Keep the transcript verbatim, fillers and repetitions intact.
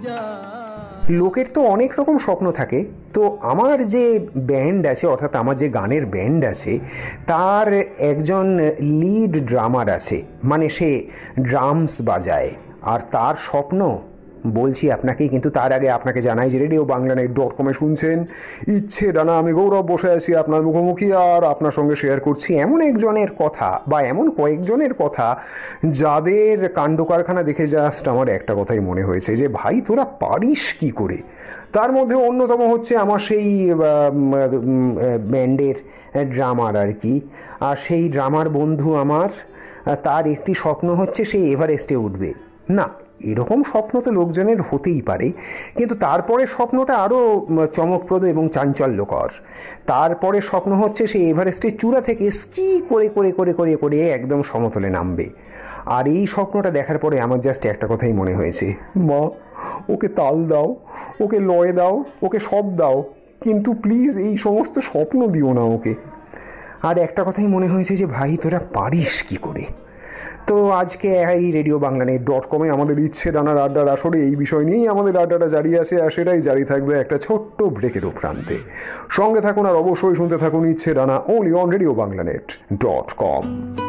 লোকের তো অনেক রকম স্বপ্ন থাকে। তো আমার যে ব্যান্ড আছে, অর্থাৎ আমার যে গানের ব্যান্ড আছে, তার একজন লিড ড্রামার আছে, মানে সে ড্রামস বাজায়, আর তার স্বপ্ন বলছি আপনাকে। কিন্তু তার আগে আপনাকে জানাই যে রেডিও বাংলা নেট ডট কমে শুনছেন ইচ্ছে ডানা, আমি গৌরব বসে আছি আপনার মুখোমুখি, আর আপনার সঙ্গে শেয়ার করছি এমন একজনের কথা বা এমন কয়েকজনের কথা যাদের কাণ্ড কারখানা দেখে জাস্ট আমার একটা কথাই মনে হয়েছে যে ভাই তোরা পারিস কি করে। তার মধ্যে অন্যতম হচ্ছে আমার সেই ব্যান্ডের ড্রামার আর কি। আর সেই ড্রামার বন্ধু আমার, তার একটি স্বপ্ন হচ্ছে সে এভারেস্টে উঠবে। না, এরকম স্বপ্ন তো লোকজনের হতেই পারে, কিন্তু তারপরে স্বপ্নটা আরও চমকপ্রদ এবং চাঞ্চল্যকর। তারপরে স্বপ্ন হচ্ছে সে এভারেস্টের চূড়া থেকে স্কি করে করে করে করে করে একদম সমতলে নামবে। আর এই স্বপ্নটা দেখার পরে আমার জাস্ট একটা কথাই মনে হয়েছে, মা ওকে তাল দাও, ওকে লয় দাও, ওকে সব দাও, কিন্তু প্লিজ এই সমস্ত স্বপ্ন দিও না ওকে। আর একটা কথাই মনে হয়েছে যে ভাই তোরা পারিস কি করে। তো আজকে এই রেডিও বাংলা নেট ডট কমে আমাদের ইচ্ছে ডানার আড্ডার আসরে এই বিষয় নিয়েই আমাদের আড্ডাটা জারি আছে, আর সেটাই জারি থাকবে একটা ছোট্ট ব্রেকেরও প্রান্তে। সঙ্গে থাকুন আর অবশ্যই শুনতে থাকুন ইচ্ছে ডানা, only on radio Bangla net dot com.